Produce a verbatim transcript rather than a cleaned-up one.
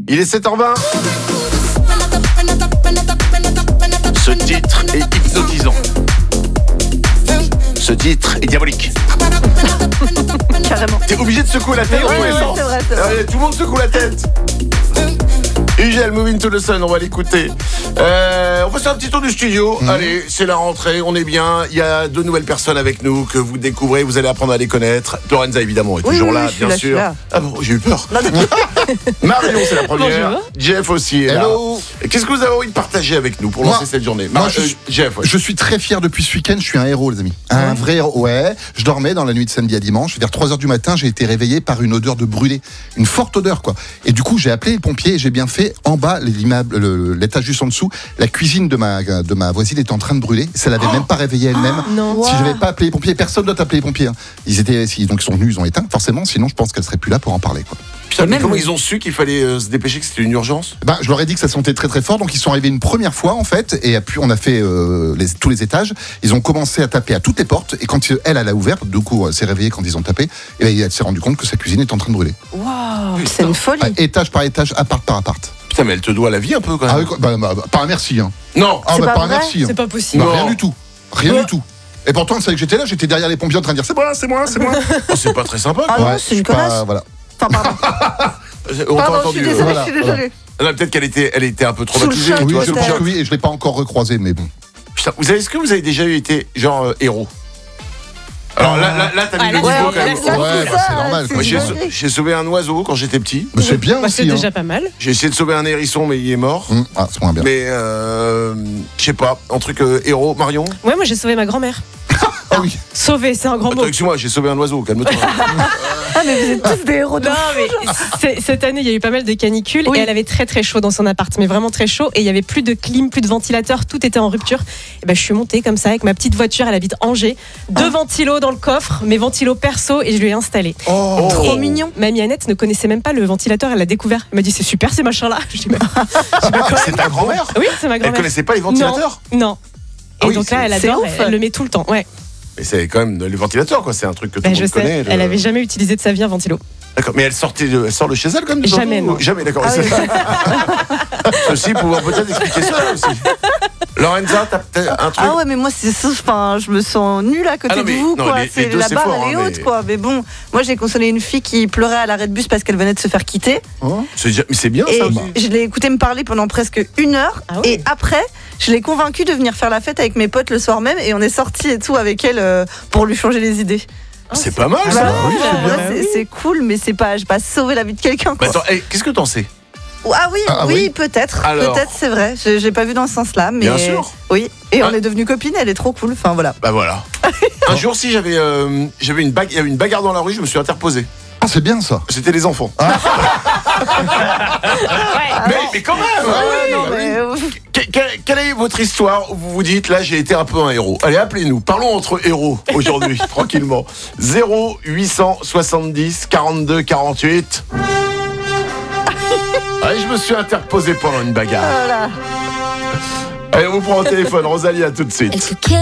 Il est sept heures vingt. Ce titre est hypnotisant. Ce titre est diabolique. Carrément. T'es obligé de secouer la tête. Ouais, ouais, ouais, c'est vrai, c'est vrai. Allez, tout le monde secoue la tête. U G L, Moving to the Sun, on va l'écouter. Euh, on va faire un petit tour du studio. Mmh. Allez, c'est la rentrée, on est bien. Il y a deux nouvelles personnes avec nous que vous découvrez, vous allez apprendre à les connaître. Lorenza, évidemment, est oui, toujours oui, là, oui, bien là, sûr. là. Ah bon, j'ai eu peur. Marion, c'est la première. Bonjour. Jeff aussi est là. Hello. Qu'est-ce que vous avez envie de partager avec nous pour Moi- lancer cette journée moi, Mar- je, euh, suis- Jeff, ouais. je suis très fier depuis ce week-end, je suis un héros les amis. Un vrai héros, ouais. Je dormais dans la nuit de samedi à dimanche, vers trois heures du matin, j'ai été réveillé par une odeur de brûlé, une forte odeur quoi. Et du coup j'ai appelé les pompiers et j'ai bien fait, en bas, l'immeuble, le- l'étage juste en dessous, la cuisine de ma, de ma voisine était en train de brûler, ça l'avait même pas réveillée elle-même. non. Si Wow. je n'avais pas appelé les pompiers, personne d'autre appelé les pompiers. hein. Ils étaient, si- donc ils sont venus, ils ont éteint forcément, sinon je pense qu'elle serait plus là pour en parler quoi. Putain, mais même- comment ils ont su qu'il fallait euh, se dépêcher, que c'était une urgence Ben, je leur ai dit que ça sentait très très fort, donc ils sont arrivés une première fois en fait, et puis on a fait euh, les, tous les étages. Ils ont commencé à taper à toutes les portes, et quand elle, elle a ouvert, du coup, elle s'est réveillée quand ils ont tapé, et ben, elle s'est rendue compte que sa cuisine est en train de brûler. Waouh, c'est une folie. Ah, étage par étage, appart par appart. Putain, mais elle te doit la vie un peu quand même. Ah, oui, quoi, bah, bah, bah, pas un merci, hein. Non. Ah, C'est bah, pas pas un vrai merci. Hein. C'est pas possible. Non, Non. rien du tout. Rien Ouais. du tout. Et pourtant, elle savait que j'étais là, j'étais derrière les pompiers en train de dire c'est moi, c'est moi, c'est moi. Oh, c'est pas très sympa. Ah Quoi. non, Ouais, c'est une je suis pas- connasse. Voilà. Enfin, pardon. On t'a Pardon, je entendu. suis euh, désolée, voilà, je suis désolée. Non, peut-être qu'elle était, elle était un peu Sous le traumatisée. choc, tu Oui, vois, je c'est pense pour que ça. oui, et je l'ai pas encore recroisé, mais bon. Putain, vous savez, est-ce que vous avez déjà été genre euh, héros Alors là, là, là, t'as mis Ah, le là, niveau ouais, quand là, même. là, Ouais, c'est bah, ça, c'est normal. c'est quoi. Moi, j'ai, une sau- dinguerie. j'ai sauvé un oiseau quand j'étais petit. Mais c'est bien Bah, c'est aussi. hein. déjà pas mal. J'ai essayé de sauver un hérisson, mais il est mort. Hum, Ah, c'est moins bien. Mais euh, je sais pas, un truc euh, héros, Marion. Ouais, moi j'ai sauvé ma grand-mère. Ah oui. Sauver, c'est un grand mot. Attends, excuse-moi, j'ai sauvé un oiseau, calme-toi. Ah, mais vous êtes tous des héros de Non, fou. mais c'est- cette année, il y a eu pas mal de canicules Oui. et elle avait très très chaud dans son appart, mais vraiment très chaud. Et il y avait plus de clim, plus de ventilateur, tout était en rupture. Et ben, je suis montée comme ça avec ma petite voiture. Elle habite Angers, deux ventilos dans le coffre, mes ventilos perso, et je lui ai installé. Oh, Trop Et mignon. Mamie Annette ne connaissait même pas le ventilateur, elle l'a découvert. Elle m'a dit c'est super ces machins-là. Je dis bah, C'est ta grand-mère oui, c'est ma Elle grand-mère. connaissait pas les ventilateurs Non, non. Et Ah oui, donc là, c'est- elle c'est adore, ouf. elle, elle le met tout le temps. Ouais. Mais c'est quand même les ventilateurs, quoi. C'est un truc que tout Ben, le je monde sais. connaît. le- Elle avait jamais utilisé de sa vie un ventilo. D'accord, mais elle sortait de, elle sort de chez elle comme Jamais, non. Jamais, d'accord. Ah oui. Ceci pouvoir peut-être expliquer ça aussi. Lorenza, t'as peut-être un truc. Ah ouais, mais moi, c'est ça. Enfin, je me sens nulle à côté Ah non, mais- de vous, non, quoi. les- les C'est deux, la c'est barre, fort, elle est hein, haute, mais- quoi. Mais bon, moi, j'ai consolé une fille qui pleurait à l'arrêt de bus parce qu'elle venait de se faire quitter. C'est déjà- mais c'est bien Et ça aussi. je l'ai écouté me parler pendant presque une heure. Ah oui. Et après, je l'ai convaincue de venir faire la fête avec mes potes le soir même. Et on est sortis et tout avec elle euh, pour lui changer les idées. C'est pas mal Bah ça. ouais, oui, en c'est vrai, bien. c'est- c'est cool, mais c'est pas, j'ai pas sauvé la vie de quelqu'un. Mais quoi. attends, hey, qu'est-ce que t'en sais Ah oui, Ah oui, oui. peut-être. Alors. Peut-être, c'est vrai. Je- J'ai pas vu dans ce sens-là. Mais Bien sûr. Oui. Et Ah. on est devenues copines. Elle est trop cool. Enfin voilà. Bah voilà. Un jour, si j'avais, euh, j'avais une bague, il y avait une bagarre dans la rue, je me suis interposé. Ah, c'est bien ça. C'était les enfants. mais, mais quand même. Ah oui, non, bah mais, oui. euh, Que- que- Quelle est votre histoire où vous vous dites là j'ai été un peu un héros? Allez, appelez-nous, parlons entre héros aujourd'hui, tranquillement. zéro huit cent soixante-dix quarante-deux quarante-huit. Allez, je me suis interposé pendant une bagarre. voilà. Allez, on vous prend au téléphone, Rosalie, à tout de suite.